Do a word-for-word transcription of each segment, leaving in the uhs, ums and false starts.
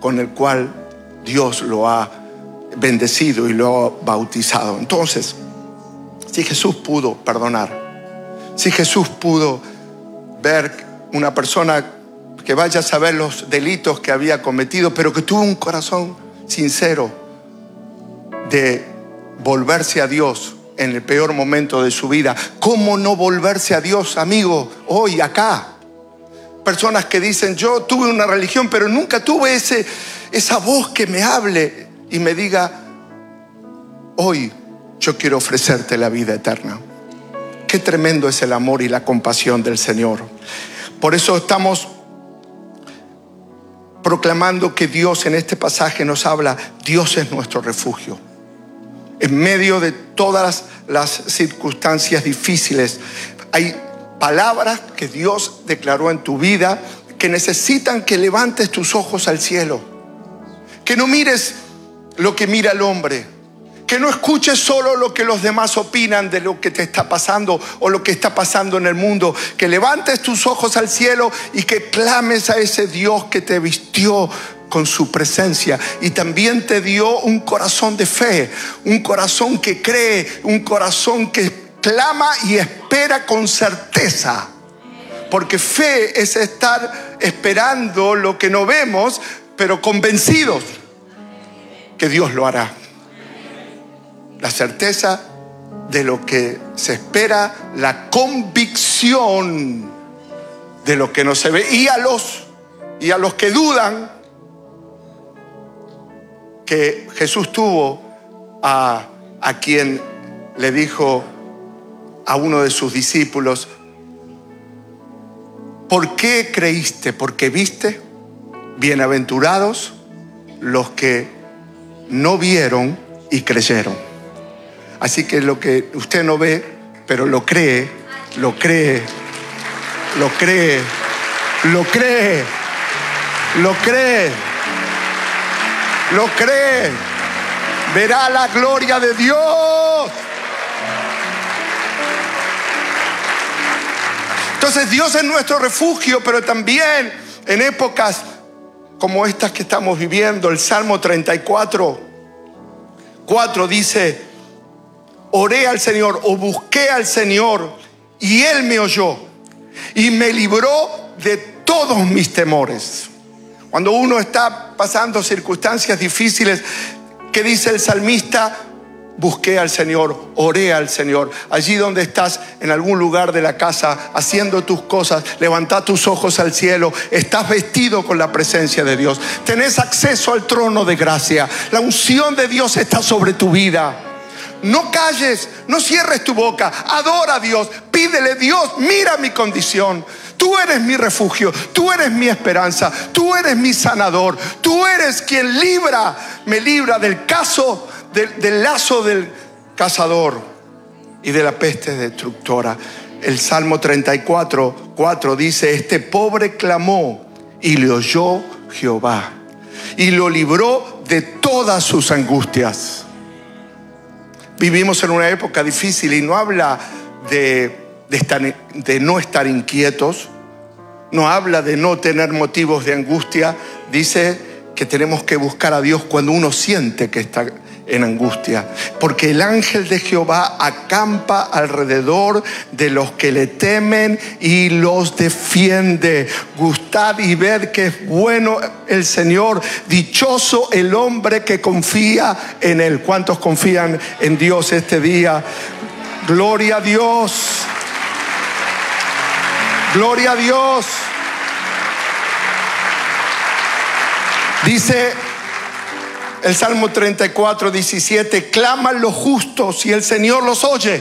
con el cual Dios lo ha bendecido y lo ha bautizado. Entonces, si Jesús pudo perdonar, si Jesús pudo ver una persona que vaya a saber los delitos que había cometido, pero que tuvo un corazón sincero de volverse a Dios en el peor momento de su vida, ¿cómo no volverse a Dios, amigo, hoy, acá? Personas que dicen, yo tuve una religión, pero nunca tuve ese, esa voz que me hable y me diga, hoy yo quiero ofrecerte la vida eterna. Qué tremendo es el amor y la compasión del Señor. Por eso estamos proclamando que Dios en este pasaje nos habla, Dios es nuestro refugio. En medio de todas las circunstancias difíciles, hay palabras que Dios declaró en tu vida que necesitan que levantes tus ojos al cielo, que no mires lo que mira el hombre, que no escuches solo lo que los demás opinan de lo que te está pasando o lo que está pasando en el mundo, que levantes tus ojos al cielo y que clames a ese Dios que te vistió con su presencia y también te dio un corazón de fe, un corazón que cree, un corazón que clama y espera con certeza. Porque fe es estar esperando lo que no vemos, pero convencidos que Dios lo hará. La certeza de lo que se espera, la convicción de lo que no se ve. Y a los, y a los que dudan, que Jesús tuvo a, a quien le dijo a uno de sus discípulos, ¿por qué creíste? ¿Porque viste? Bienaventurados los que no vieron y creyeron. Así que lo que usted no ve, pero lo cree, lo cree, lo cree, lo cree, lo cree, lo cree, verá la gloria de Dios. Entonces Dios es nuestro refugio, pero también en épocas como estas que estamos viviendo, el Salmo treinta y cuatro, cuatro dice, oré al Señor o busqué al Señor y Él me oyó y me libró de todos mis temores. Cuando uno está pasando circunstancias difíciles, ¿qué dice el salmista? Busqué al Señor, oré al Señor. Allí donde estás, en algún lugar de la casa, haciendo tus cosas, levanta tus ojos al cielo. Estás vestido con la presencia de Dios. Tenés acceso al trono de gracia. La unción de Dios está sobre tu vida. No calles, no cierres tu boca. Adora a Dios, pídele, Dios, mira mi condición. Tú eres mi refugio, tú eres mi esperanza, tú eres mi sanador. Tú eres quien libra, me libra del caso Del, del lazo del cazador y de la peste destructora. El Salmo treinta y cuatro, cuatro dice, este pobre clamó y le oyó Jehová y lo libró de todas sus angustias. Vivimos en una época difícil y no habla de, de, estar, de no estar inquietos, no habla de no tener motivos de angustia. Dice que tenemos que buscar a Dios cuando uno siente que está en angustia, porque el ángel de Jehová acampa alrededor de los que le temen y los defiende. Gustad y ved que es bueno el Señor, dichoso el hombre que confía en Él. ¿Cuántos confían en Dios este día? Gloria a Dios, gloria a Dios. Dice el Salmo treinta y cuatro, diecisiete, claman los justos y el Señor los oye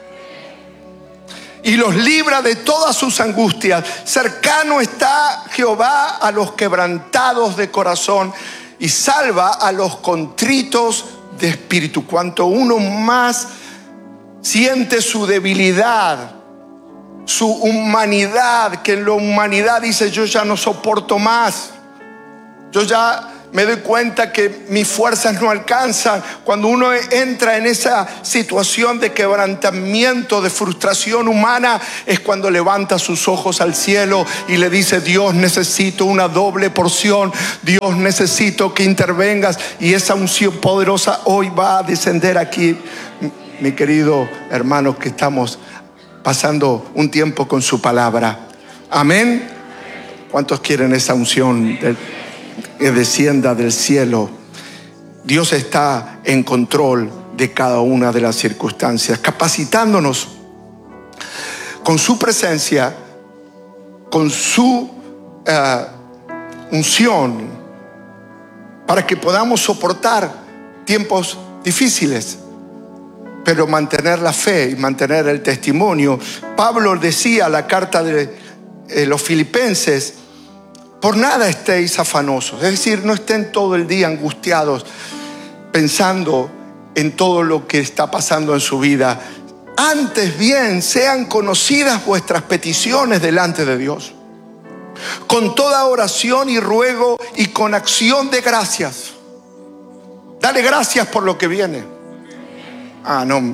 y los libra de todas sus angustias. Cercano está Jehová a los quebrantados de corazón y salva a los contritos de espíritu. Cuanto uno más siente su debilidad, su humanidad, que en la humanidad dice, yo ya no soporto más, yo ya me doy cuenta que mis fuerzas no alcanzan. Cuando uno entra en esa situación de quebrantamiento, de frustración humana, es cuando levanta sus ojos al cielo y le dice: Dios, necesito una doble porción. Dios, necesito que intervengas. Y esa unción poderosa hoy va a descender aquí, mi querido hermano, que estamos pasando un tiempo con su palabra. Amén. ¿Cuántos quieren esa unción de, que descienda del cielo? Dios está en control de cada una de las circunstancias, capacitándonos con su presencia, con su uh, unción, para que podamos soportar tiempos difíciles, pero mantener la fe y mantener el testimonio. Pablo decía en la carta de eh, los Filipenses: por nada estéis afanosos. Es decir, no estén todo el día angustiados pensando en todo lo que está pasando en su vida. Antes bien, sean conocidas vuestras peticiones delante de Dios, con toda oración y ruego y con acción de gracias. Dale gracias por lo que viene. Ah, no.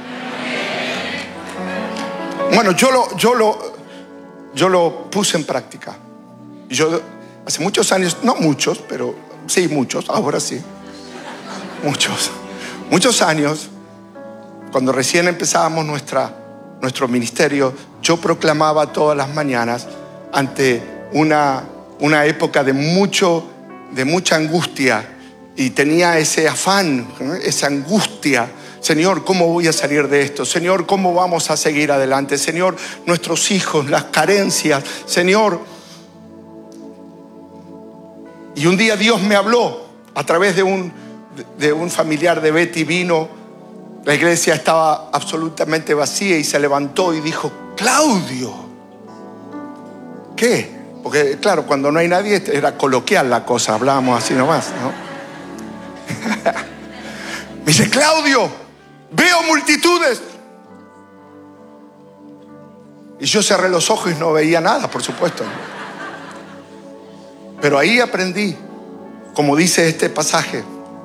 Bueno, yo lo, yo lo, yo lo puse en práctica. Yo hace muchos años, no muchos, pero sí muchos, ahora sí, muchos, muchos años, cuando recién empezábamos nuestra, nuestro ministerio, yo proclamaba todas las mañanas ante una, una época de, mucho, de mucha angustia, y tenía ese afán, esa angustia. Señor, ¿cómo voy a salir de esto? Señor, ¿cómo vamos a seguir adelante? Señor, nuestros hijos, las carencias, Señor. Y un día Dios me habló a través de un, de un familiar de Betty. Vino, la iglesia estaba absolutamente vacía, y se levantó y dijo: Claudio. ¿Qué? Porque claro, cuando no hay nadie era coloquial la cosa, hablábamos así nomás, ¿no? Me dice: Claudio, veo multitudes. Y yo cerré los ojos y no veía nada, por supuesto, ¿no? Pero ahí aprendí, como dice este pasaje,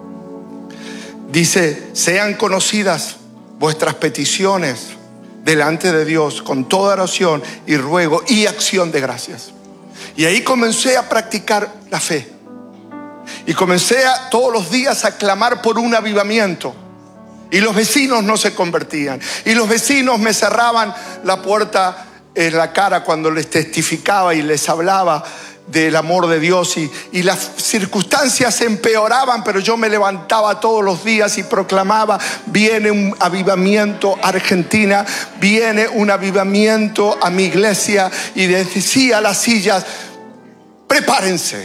dice: sean conocidas vuestras peticiones delante de Dios con toda oración y ruego y acción de gracias. Y ahí comencé a practicar la fe. Y comencé a, todos los días a clamar por un avivamiento. Y los vecinos no se convertían. Y los vecinos me cerraban la puerta en la cara cuando les testificaba y les hablaba del amor de Dios, y, y las circunstancias empeoraban, pero yo me levantaba todos los días y proclamaba: viene un avivamiento a Argentina, viene un avivamiento a mi iglesia. Y decía a las sillas: prepárense,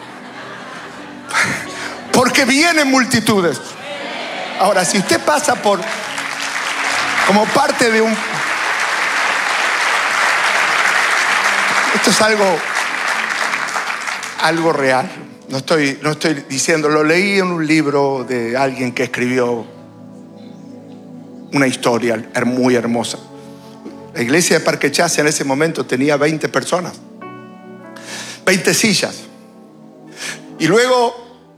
porque vienen multitudes. Ahora, si usted pasa por como parte de un... Esto es algo algo real. No estoy, no estoy diciendo, lo leí en un libro de alguien que escribió una historia muy hermosa. La iglesia de Parque Chas en ese momento tenía veinte personas, veinte sillas. Y luego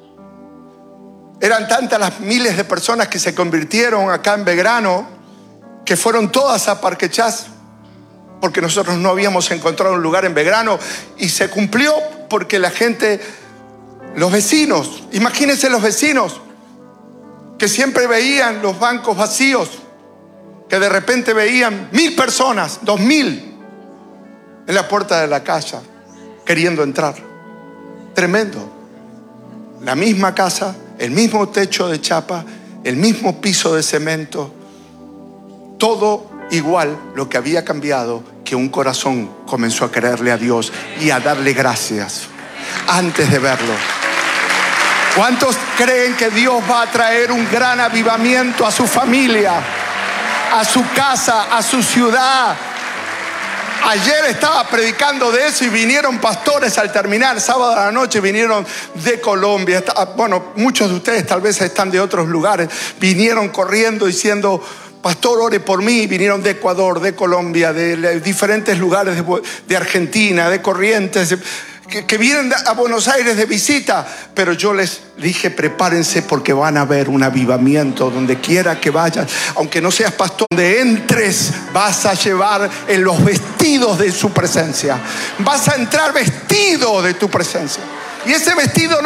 eran tantas las miles de personas que se convirtieron acá en Belgrano, que fueron todas a Parque Chas, porque nosotros no habíamos encontrado un lugar en Belgrano. Y se cumplió porque la gente, los vecinos, imagínense los vecinos que siempre veían los bancos vacíos, que de repente veían mil personas, dos mil en la puerta de la casa queriendo entrar. Tremendo. La misma casa, el mismo techo de chapa, el mismo piso de cemento, todo igual. Lo que había cambiado, que un corazón comenzó a creerle a Dios y a darle gracias antes de verlo. ¿Cuántos creen que Dios va a traer un gran avivamiento a su familia, a su casa, a su ciudad? Ayer estaba predicando de eso y vinieron pastores al terminar, sábado a la noche vinieron de Colombia. Bueno, muchos de ustedes tal vez están de otros lugares. Vinieron corriendo diciendo: pastor, ore por mí. Vinieron de Ecuador, de Colombia, de diferentes lugares de, de Argentina, de Corrientes. que, que vienen a Buenos Aires de visita, pero yo les dije, prepárense porque van a ver un avivamiento donde quiera que vayas. Aunque no seas pastor, donde entres vas a llevar en los vestidos de su presencia. Vas a entrar vestido de tu presencia. Y ese vestido no